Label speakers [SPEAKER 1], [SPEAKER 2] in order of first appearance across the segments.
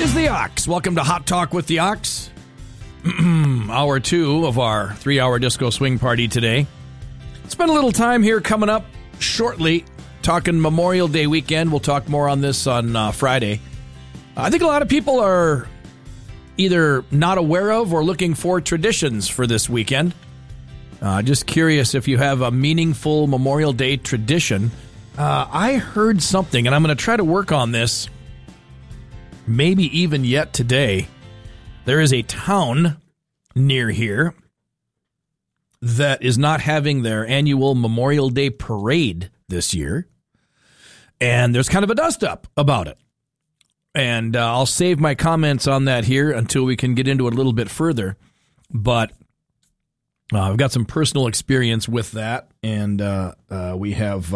[SPEAKER 1] is the Ox. Welcome to Hot Talk with the Ox. Hour 2 of our 3-hour disco swing party today. Spend a little time here coming up shortly talking Memorial Day weekend. We'll talk more on this on Friday. I think a lot of people are either not aware of or looking for traditions for this weekend. Just curious if you have a meaningful Memorial Day tradition. I heard something, and I'm going to try to work on this maybe even yet today. There is a town near here that is not having their annual Memorial Day parade this year, and there's kind of a dust-up about it. And I'll save my comments on that here until we can get into it a little bit further. But I've got some personal experience with that, and we have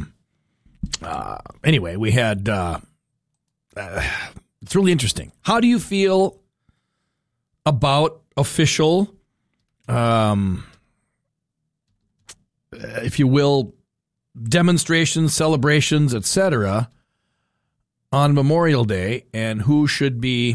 [SPEAKER 1] anyway, we had it's really interesting. How do you feel about official, if you will, demonstrations, celebrations, etc., on Memorial Day, and who should be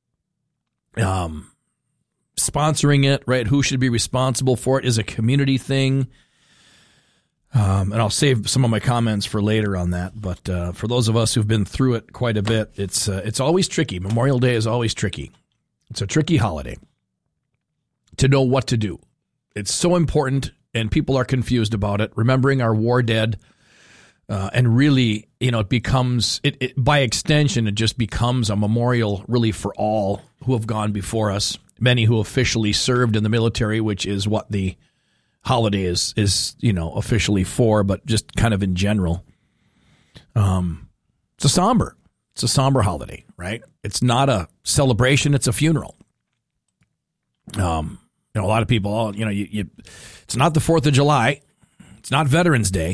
[SPEAKER 1] sponsoring it, right? Who should be responsible for it? Is a community thing? And I'll save some of my comments for later on that. But for those of us who've been through it quite a bit, it's always tricky. Memorial Day is always tricky. It's a tricky holiday to know what to do. It's so important, and people are confused about it. Remembering our war dead, and really, it becomes, by extension, it just becomes a memorial really for all who have gone before us. Many who officially served in the military, which is what the holiday is officially for, but just kind of in general. It's a somber holiday, right? It's not a celebration, it's a funeral. A lot of people, it's not the 4th of July. It's not Veterans Day.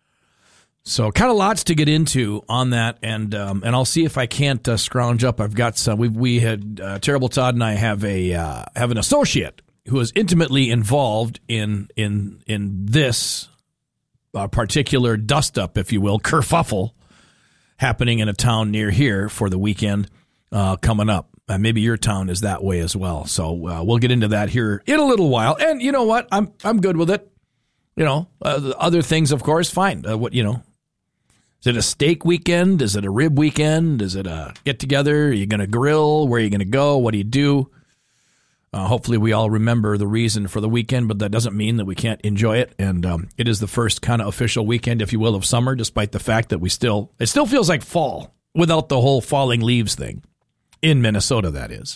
[SPEAKER 1] So kind of lots to get into on that, and I'll see if I can't scrounge up. I've got some. We had Terrible Todd and I have an associate who is intimately involved in this particular dust up, if you will, kerfuffle happening in a town near here for the weekend coming up. Maybe your town is that way as well. So we'll get into that here in a little while. And you know what? I'm good with it. Other things, of course, fine. Is it a steak weekend? Is it a rib weekend? Is it a get-together? Are you going to grill? Where are you going to go? What do you do? Hopefully we all remember the reason for the weekend, but that doesn't mean that we can't enjoy it. And it is the first kind of official weekend, if you will, of summer, despite the fact that it still feels like fall without the whole falling leaves thing. In Minnesota, that is.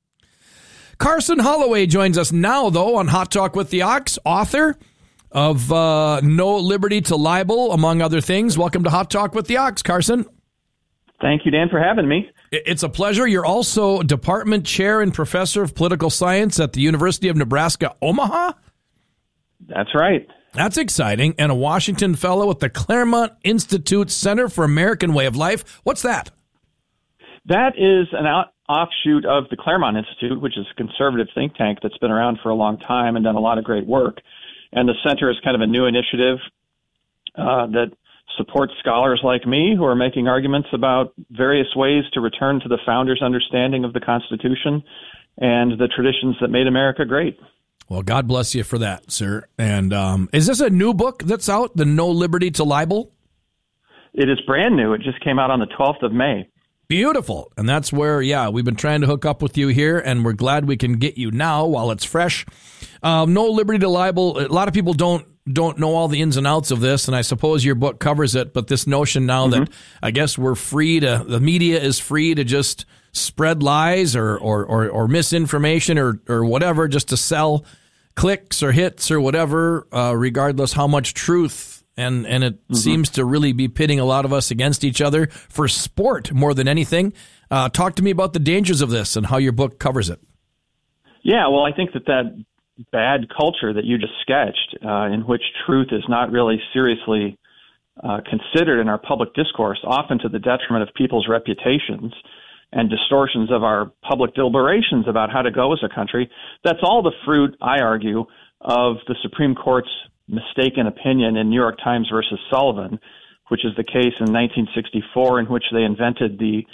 [SPEAKER 1] Carson Holloway joins us now, though, on Hot Talk with the Ox, author of No Liberty to Libel, among other things. Welcome to Hot Talk with the Ox, Carson.
[SPEAKER 2] Thank you, Dan, for having me.
[SPEAKER 1] It's a pleasure. You're also department chair and professor of political science at the University of Nebraska, Omaha?
[SPEAKER 2] That's right.
[SPEAKER 1] That's exciting. And a Washington fellow at the Claremont Institute Center for American Way of Life. What's that?
[SPEAKER 2] That is an offshoot of the Claremont Institute, which is a conservative think tank that's been around for a long time and done a lot of great work. And the center is kind of a new initiative that supports scholars like me who are making arguments about various ways to return to the founders' understanding of the Constitution and the traditions that made America great.
[SPEAKER 1] Well, God bless you for that, sir. And is this a new book that's out, the No Liberty to Libel?
[SPEAKER 2] It is brand new. It just came out on the 12th of May.
[SPEAKER 1] Beautiful. And that's where, we've been trying to hook up with you here, and we're glad we can get you now while it's fresh. No Liberty to Libel. A lot of people don't know all the ins and outs of this, and I suppose your book covers it, but this notion now that I guess the media is free to just spread lies or misinformation or whatever, just to sell clicks or hits or whatever, regardless how much truth. And it seems to really be pitting a lot of us against each other for sport more than anything. Talk to me about the dangers of this and how your book covers it.
[SPEAKER 2] Yeah, well, I think that bad culture that you just sketched, in which truth is not really seriously considered in our public discourse, often to the detriment of people's reputations and distortions of our public deliberations about how to go as a country, that's all the fruit, I argue, of the Supreme Court's mistaken opinion in New York Times versus Sullivan, which is the case in 1964 in which they invented the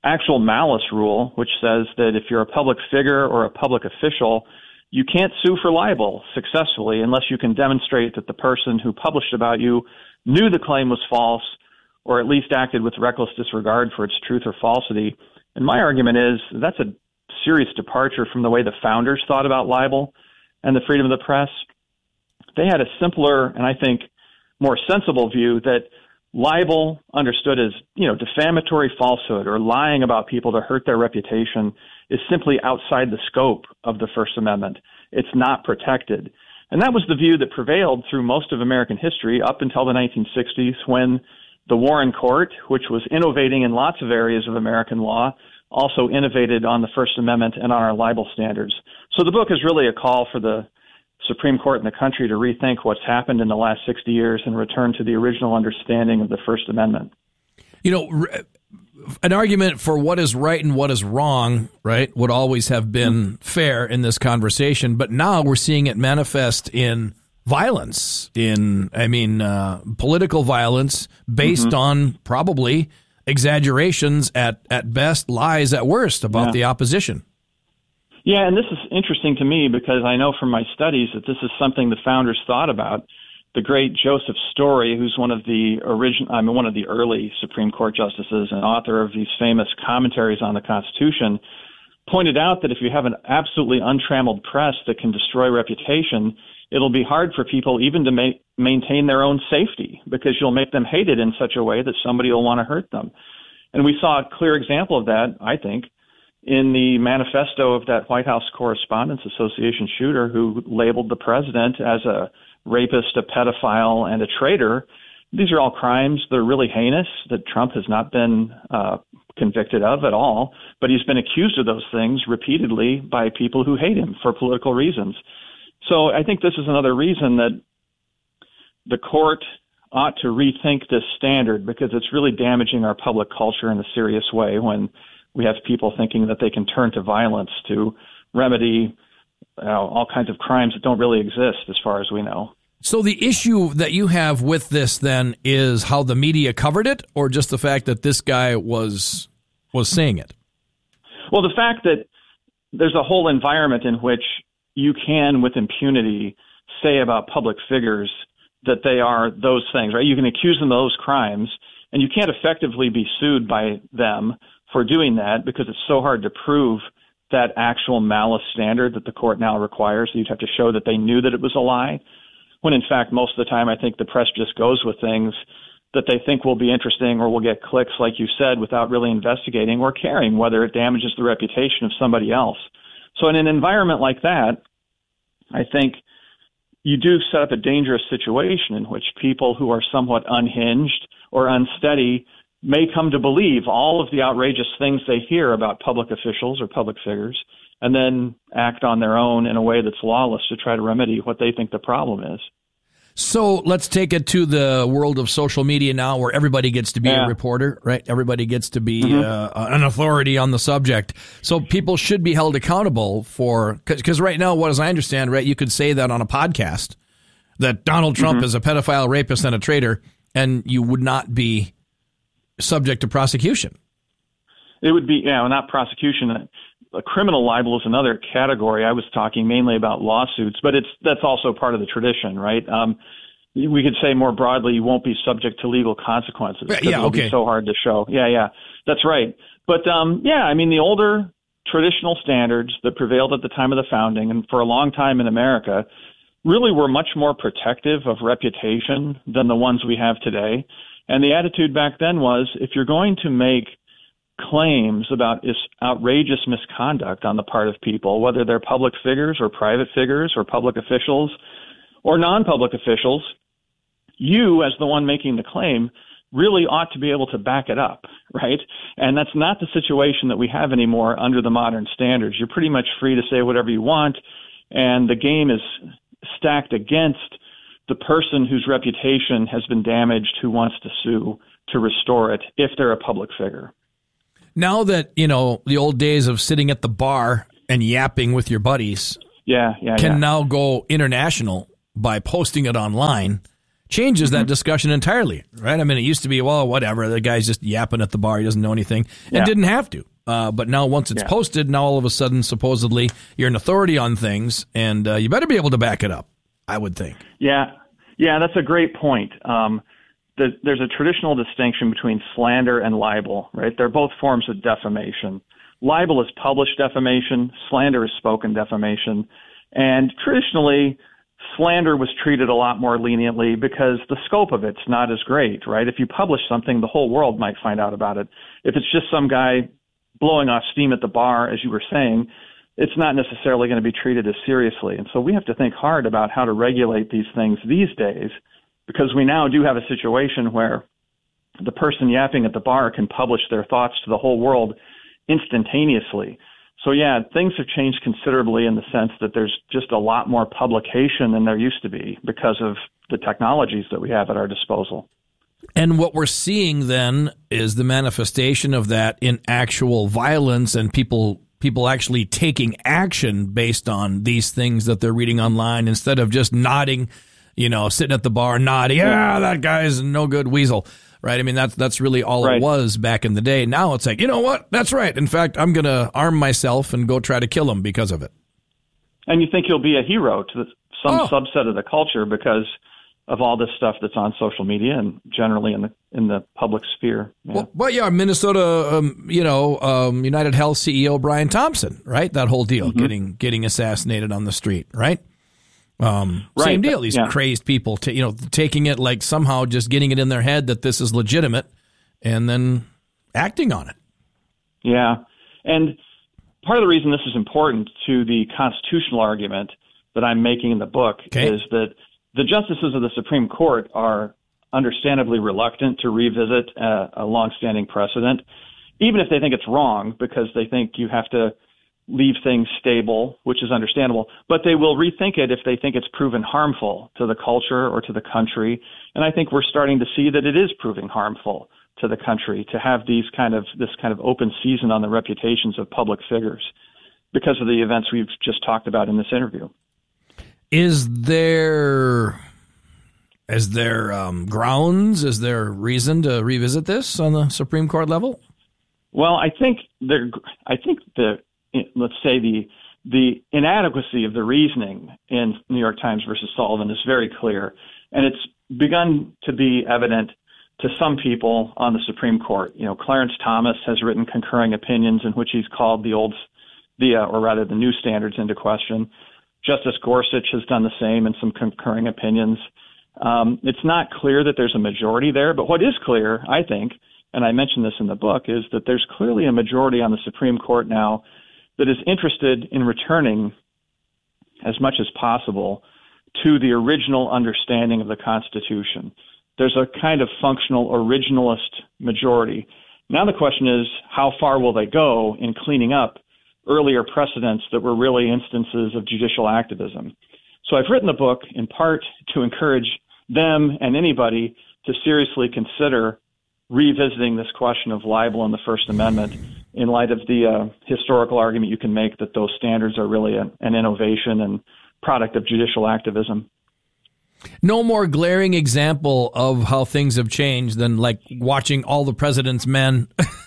[SPEAKER 2] actual malice rule, which says that if you're a public figure or a public official, you can't sue for libel successfully unless you can demonstrate that the person who published about you knew the claim was false or at least acted with reckless disregard for its truth or falsity. And my argument is that's a serious departure from the way the founders thought about libel and the freedom of the press. They had a simpler and I think more sensible view that libel, understood as, defamatory falsehood or lying about people to hurt their reputation, is simply outside the scope of the First Amendment. It's not protected. And that was the view that prevailed through most of American history up until the 1960s, when the Warren Court, which was innovating in lots of areas of American law, also innovated on the First Amendment and on our libel standards. So the book is really a call for the Supreme Court in the country to rethink what's happened in the last 60 years and return to the original understanding of the First Amendment.
[SPEAKER 1] An argument for what is right and what is wrong, right, would always have been fair in this conversation. But now we're seeing it manifest in violence, political violence based on probably exaggerations at best, lies at worst about the opposition.
[SPEAKER 2] Yeah, and this is interesting to me because I know from my studies that this is something the founders thought about. The great Joseph Story, who's one of the early Supreme Court justices and author of these famous commentaries on the Constitution, pointed out that if you have an absolutely untrammeled press that can destroy reputation, it'll be hard for people even to maintain their own safety because you'll make them hated in such a way that somebody will want to hurt them. And we saw a clear example of that, I think, in the manifesto of that White House Correspondents Association shooter who labeled the president as a rapist, a pedophile, and a traitor. These are all crimes that are really heinous that Trump has not been convicted of at all, but he's been accused of those things repeatedly by people who hate him for political reasons. So I think this is another reason that the court ought to rethink this standard because it's really damaging our public culture in a serious way when we have people thinking that they can turn to violence to remedy all kinds of crimes that don't really exist as far as we know.
[SPEAKER 1] So the issue that you have with this then is how the media covered it, or just the fact that this guy was saying it?
[SPEAKER 2] Well, the fact that there's a whole environment in which you can, with impunity, say about public figures that they are those things, right? You can accuse them of those crimes, and you can't effectively be sued by them for doing that because it's so hard to prove that actual malice standard that the court now requires. You'd have to show that they knew that it was a lie, when in fact most of the time I think the press just goes with things that they think will be interesting or will get clicks, like you said, without really investigating or caring whether it damages the reputation of somebody else. So in an environment like that, I think you do set up a dangerous situation in which people who are somewhat unhinged or unsteady may come to believe all of the outrageous things they hear about public officials or public figures and then act on their own in a way that's lawless to try to remedy what they think the problem is.
[SPEAKER 1] So let's take it to the world of social media now, where everybody gets to be a reporter, right? Everybody gets to be an authority on the subject. So people should be held accountable for, because right now, what as I understand, right, you could say that on a podcast that Donald Trump is a pedophile, rapist, and a traitor, and you would not be subject to prosecution.
[SPEAKER 2] It would be, not prosecution. A criminal libel is another category. I was talking mainly about lawsuits, but that's also part of the tradition, right? We could say more broadly, you won't be subject to legal consequences. It'll be so hard to show. Yeah, that's right. But the older traditional standards that prevailed at the time of the founding and for a long time in America really were much more protective of reputation than the ones we have today. And the attitude back then was, if you're going to make claims about outrageous misconduct on the part of people, whether they're public figures or private figures or public officials or non-public officials, you, as the one making the claim, really ought to be able to back it up, right? And that's not the situation that we have anymore under the modern standards. You're pretty much free to say whatever you want, and the game is stacked against the person whose reputation has been damaged who wants to sue to restore it if they're a public figure.
[SPEAKER 1] Now that, the old days of sitting at the bar and yapping with your buddies can now go international by posting it online, changes that discussion entirely, right? I mean, it used to be, well, whatever, the guy's just yapping at the bar, he doesn't know anything, and didn't have to. But now once it's posted, now all of a sudden, supposedly, you're an authority on things, and you better be able to back it up, I would think.
[SPEAKER 2] Yeah, that's a great point. There's a traditional distinction between slander and libel, right? They're both forms of defamation. Libel is published defamation, slander is spoken defamation, and traditionally, slander was treated a lot more leniently because the scope of it's not as great, right? If you publish something, the whole world might find out about it. If it's just some guy blowing off steam at the bar, as you were saying, it's not necessarily going to be treated as seriously. And so we have to think hard about how to regulate these things these days, because we now do have a situation where the person yapping at the bar can publish their thoughts to the whole world instantaneously. So, things have changed considerably in the sense that there's just a lot more publication than there used to be because of the technologies that we have at our disposal.
[SPEAKER 1] And what we're seeing then is the manifestation of that in actual violence and people actually taking action based on these things that they're reading online instead of just nodding, sitting at the bar nodding, that guy's a no good weasel. Right. I mean, that's really all it was back in the day. Now it's like, you know what? That's right. In fact, I'm going to arm myself and go try to kill him because of it.
[SPEAKER 2] And you think you'll be a hero to some subset of the culture because of all this stuff that's on social media and generally in the public sphere. Yeah.
[SPEAKER 1] Well, Minnesota, United Health CEO Brian Thompson, right? That whole deal, getting assassinated on the street, right? Same deal. These crazed people, taking it like somehow just getting it in their head that this is legitimate and then acting on it.
[SPEAKER 2] Yeah. And part of the reason this is important to the constitutional argument that I'm making in the book is that the justices of the Supreme Court are understandably reluctant to revisit a longstanding precedent, even if they think it's wrong, because they think you have to leave things stable, which is understandable, but they will rethink it if they think it's proven harmful to the culture or to the country. And I think we're starting to see that it is proving harmful to the country to have this kind of open season on the reputations of public figures because of the events we've just talked about in this interview.
[SPEAKER 1] Is there grounds? Is there reason to revisit this on the Supreme Court level?
[SPEAKER 2] Well, I think let's say the inadequacy of the reasoning in New York Times versus Sullivan is very clear, and it's begun to be evident to some people on the Supreme Court. Clarence Thomas has written concurring opinions in which he's called the new standards into question. Justice Gorsuch has done the same in some concurring opinions. It's not clear that there's a majority there, but what is clear, I think, and I mentioned this in the book, is that there's clearly a majority on the Supreme Court now that is interested in returning as much as possible to the original understanding of the Constitution. There's a kind of functional originalist majority. Now the question is, how far will they go in cleaning up earlier precedents that were really instances of judicial activism? So I've written the book in part to encourage them and anybody to seriously consider revisiting this question of libel in the First Amendment in light of the historical argument you can make that those standards are really an innovation and product of judicial activism.
[SPEAKER 1] No more glaring example of how things have changed than like watching All the President's Men,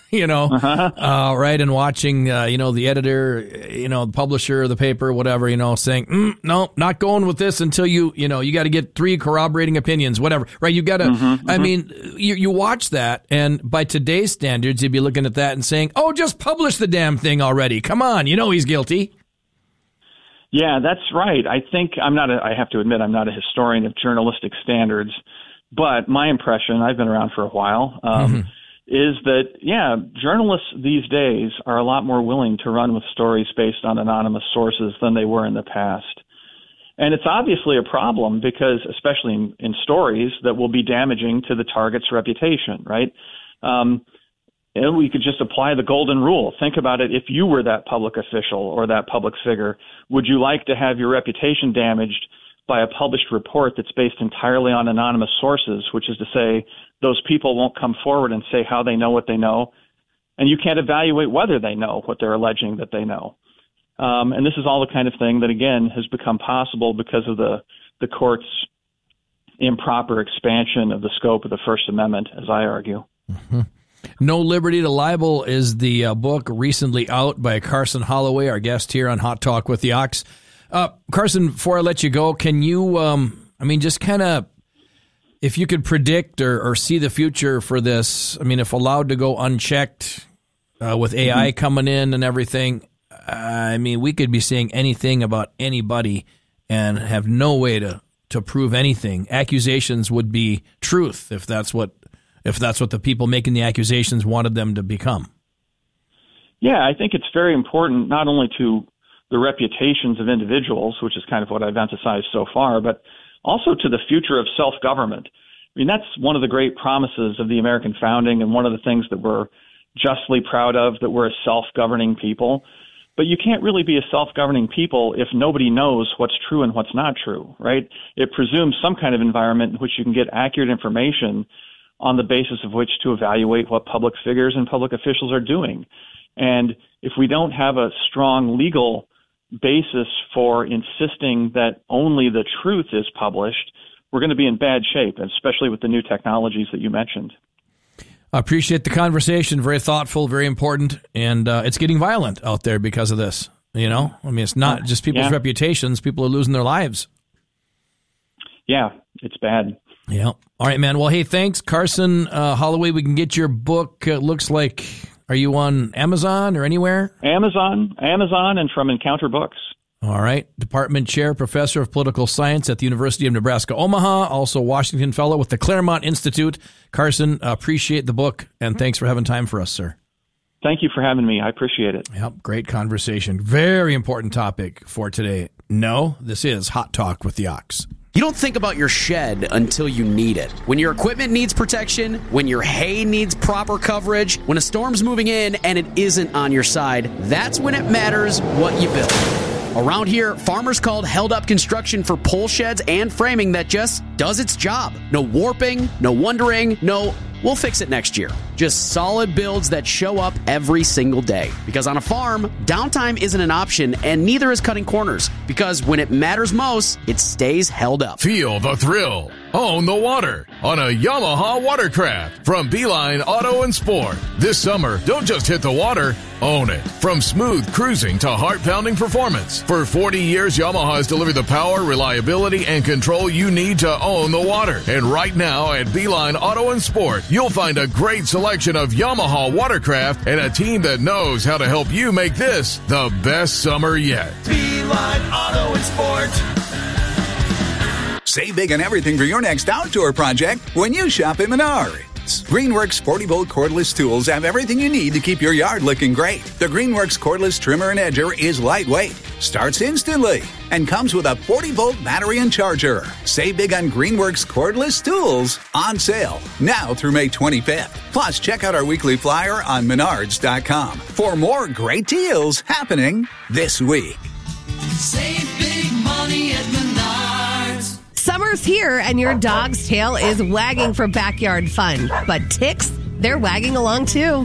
[SPEAKER 1] right? And watching, the editor, the publisher of the paper, whatever, saying, no, not going with this until you got to get 3 corroborating opinions, whatever, right? You got to, I mean, you watch that, and by today's standards, you'd be looking at that and saying, oh, just publish the damn thing already. Come on, he's guilty.
[SPEAKER 2] Yeah, that's right. I think I have to admit, I'm not a historian of journalistic standards, but my impression, I've been around for a while, is that, journalists these days are a lot more willing to run with stories based on anonymous sources than they were in the past. And it's obviously a problem because, especially in stories that will be damaging to the target's reputation, right? And we could just apply the golden rule. Think about it. If you were that public official or that public figure, would you like to have your reputation damaged by a published report that's based entirely on anonymous sources, which is to say those people won't come forward and say how they know what they know, and you can't evaluate whether they know what they're alleging that they know. And this is all the kind of thing that, again, has become possible because of the court's improper expansion of the scope of the First Amendment, as I argue.
[SPEAKER 1] Mm-hmm. No Liberty to Libel is the book recently out by Carson Holloway, our guest here on Hot Talk with the Ox. Carson, before I let you go, can you, just kind of, if you could predict or see the future for this, if allowed to go unchecked with AI coming in and everything, we could be saying anything about anybody and have no way to prove anything. Accusations would be truth if that's what the people making the accusations wanted them to become.
[SPEAKER 2] Yeah, I think it's very important not only to the reputations of individuals, which is kind of what I've emphasized so far, but also to the future of self-government. That's one of the great promises of the American founding and one of the things that we're justly proud of, that we're a self-governing people. But you can't really be a self-governing people if nobody knows what's true and what's not true, right? It presumes some kind of environment in which you can get accurate information on the basis of which to evaluate what public figures and public officials are doing. And if we don't have a strong legal basis for insisting that only the truth is published, we're going to be in bad shape, especially with the new technologies that you mentioned.
[SPEAKER 1] I appreciate the conversation. Very thoughtful, very important, and it's getting violent out there because of this. It's not just people's reputations. People are losing their lives. Yeah,
[SPEAKER 2] it's bad.
[SPEAKER 1] Yeah. All right, man. Well, hey, thanks, Carson Holloway. We can get your book. It looks like, are you on Amazon or anywhere?
[SPEAKER 2] Amazon, and from Encounter Books.
[SPEAKER 1] All right. Department Chair, Professor of Political Science at the University of Nebraska, Omaha. Also Washington Fellow with the Claremont Institute. Carson, appreciate the book, and thanks for having time for us, sir.
[SPEAKER 2] Thank you for having me. I appreciate it.
[SPEAKER 1] Yep. Great conversation. Very important topic for today. No, this is Hot Talk with the Ox.
[SPEAKER 3] You don't think about your shed until you need it. When your equipment needs protection, when your hay needs proper coverage, when a storm's moving in and it isn't on your side, that's when it matters what you build. Around here, farmers called Held Up Construction for pole sheds and framing that just does its job. No warping, no wondering, no, we'll fix it next year. Just solid builds that show up every single day. Because on a farm, downtime isn't an option, and neither is cutting corners. Because when it matters most, it stays held up.
[SPEAKER 4] Feel the thrill. Own the water on a Yamaha watercraft from Beeline Auto and Sport. This summer, don't just hit the water, own it. From smooth cruising to heart-pounding performance. For 40 years, Yamaha has delivered the power, reliability, and control you need to own the water. And right now at Beeline Auto and Sport, you'll find a great selection of Yamaha watercraft and a team that knows how to help you make this the best summer yet.
[SPEAKER 5] Beeline Auto and Sport.
[SPEAKER 6] Save big on everything for your next outdoor project when you shop at Menards. Greenworks 40-volt cordless tools have everything you need to keep your yard looking great. The Greenworks cordless trimmer and edger is lightweight, starts instantly, and comes with a 40-volt battery and charger. Save big on Greenworks cordless tools on sale now through May 25th. Plus, check out our weekly flyer on Menards.com for more great deals happening this week.
[SPEAKER 5] Save big money at Menards.
[SPEAKER 7] Summer's here and your dog's tail is wagging for backyard fun. But ticks, they're wagging along too.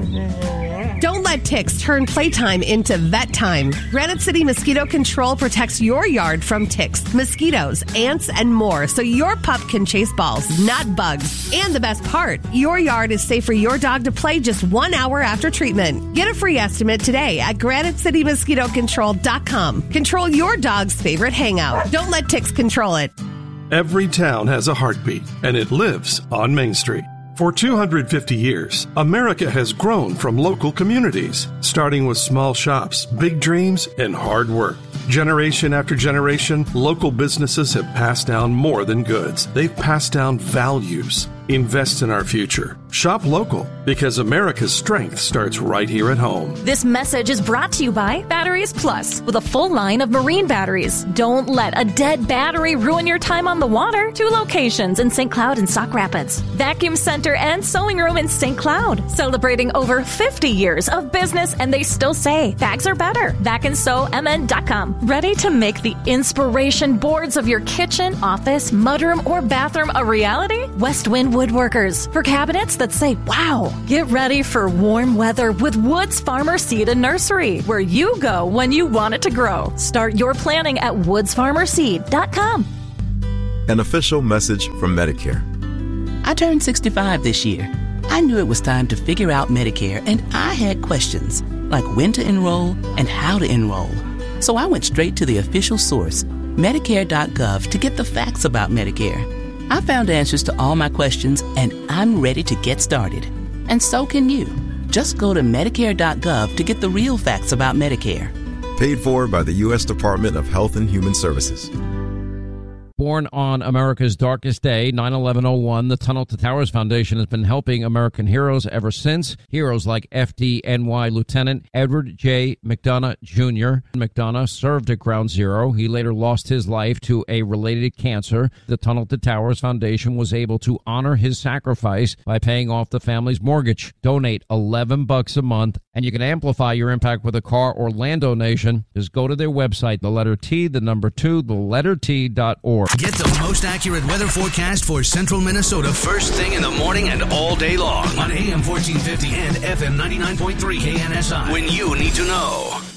[SPEAKER 7] Don't let ticks turn playtime into vet time. Granite City Mosquito Control protects your yard from ticks, mosquitoes, ants, and more so your pup can chase balls, not bugs. And the best part, your yard is safe for your dog to play just 1 hour after treatment. Get a free estimate today at GraniteCityMosquitoControl.com. Control your dog's favorite hangout. Don't let ticks control it.
[SPEAKER 8] Every town has a heartbeat, and it lives on Main Street. For 250 years, America has grown from local communities, starting with small shops, big dreams, and hard work. Generation after generation, local businesses have passed down more than goods. They've passed down values. Invest in our future. Shop local, because America's strength starts right here at home.
[SPEAKER 9] This message is brought to you by Batteries Plus, with a full line of marine batteries. Don't let a dead battery ruin your time on the water. 2 locations in St. Cloud and Sauk Rapids. Vacuum Center and Sewing Room in St. Cloud. Celebrating over 50 years of business, and they still say bags are better. VacandSewMN.com. Ready to make the inspiration boards of your kitchen, office, mudroom, or bathroom a reality? Westwind Woodworkers. For cabinets that say, wow. Get ready for warm weather with Woods Farmer Seed and Nursery, where you go when you want it to grow. Start your planning at woodsfarmerseed.com.
[SPEAKER 10] An official message from Medicare.
[SPEAKER 11] I turned 65 this year. I knew it was time to figure out Medicare, and I had questions, like when to enroll and how to enroll. So I went straight to the official source, Medicare.gov, to get the facts about Medicare. I found answers to all my questions, and I'm ready to get started. And so can you. Just go to Medicare.gov to get the real facts about Medicare.
[SPEAKER 10] Paid for by the U.S. Department of Health and Human Services.
[SPEAKER 12] Born on America's darkest day, 9/11/01, the Tunnel to Towers Foundation has been helping American heroes ever since. Heroes like FDNY Lieutenant Edward J. McDonough Jr. McDonough served at Ground Zero. He later lost his life to a related cancer. The Tunnel to Towers Foundation was able to honor his sacrifice by paying off the family's mortgage. Donate $11 a month, and you can amplify your impact with a car or land donation. Just go to their website, the letter T, the number 2, the letter T.org.
[SPEAKER 13] Get the most accurate weather forecast for central Minnesota first thing in the morning and all day long on AM 1450 and FM 99.3 KNSI when you need to know.